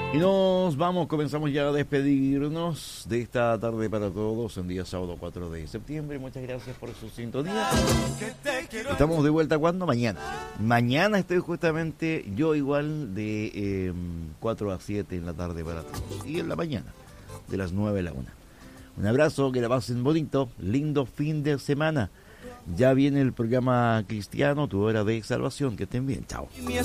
Y nos vamos, comenzamos ya a despedirnos de esta tarde para todos en día sábado 4 de septiembre. Muchas gracias por su sintonía. Estamos de vuelta cuando mañana. Mañana estoy justamente yo igual de 4 a 7 en la tarde para todos. Y en la mañana, de las 9 a la 1. Un abrazo, que la pasen bonito, lindo fin de semana. Ya viene el programa cristiano, tu hora de salvación. Que estén bien, chao.